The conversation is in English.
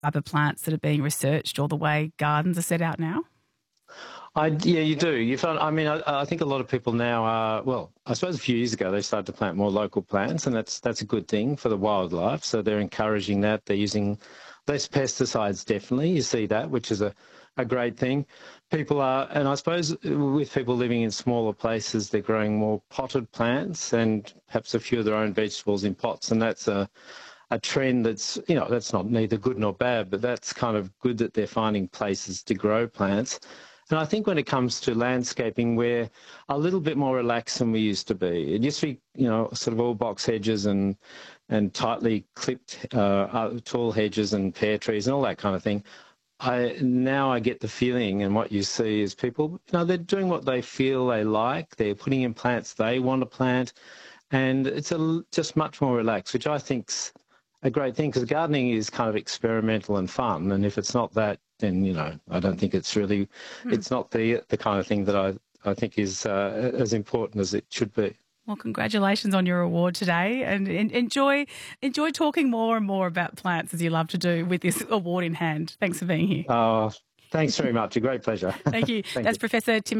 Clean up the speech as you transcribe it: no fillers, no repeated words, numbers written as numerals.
type of plants that are being researched or the way gardens are set out now? Yeah, you do. You found, I think a lot of people now are, well, I suppose a few years ago they started to plant more local plants, and that's a good thing for the wildlife. So they're encouraging that. They're using less pesticides, definitely. You see that, which is a great thing. People are, and I suppose with people living in smaller places, they're growing more potted plants and perhaps a few of their own vegetables in pots, and that's a trend that's, that's not neither good nor bad, but that's kind of good that they're finding places to grow plants. And I think when it comes to landscaping, we're a little bit more relaxed than we used to be. It used to be, sort of all box hedges and tightly clipped tall hedges and pear trees and all that kind of thing. Now I get the feeling, and what you see is people, they're doing what they feel they like. They're putting in plants they want to plant, and it's just much more relaxed, which I think's a great thing, because gardening is kind of experimental and fun, and if it's not that, then I don't think it's really it's not the kind of thing that I think is as important as it should be. Well, congratulations on your award today, and enjoy talking more and more about plants as you love to do with this award in hand. Thanks for being here. Oh, thanks very much. A great pleasure. Thank you. That's Professor Tim